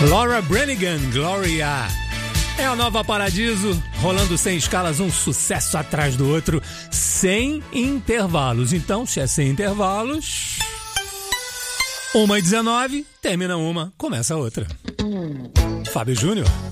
Laura Branigan, Gloria. É a nova Paradiso, rolando sem escalas, um sucesso atrás do outro, sem intervalos. Então, se é sem intervalos, 1h19, termina uma, começa a outra. Fábio Júnior.